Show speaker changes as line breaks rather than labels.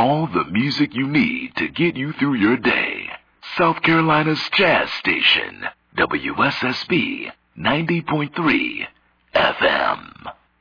all the music you need to get you through your day. South Carolina's Jazz Station, WSSB 90.3 FM.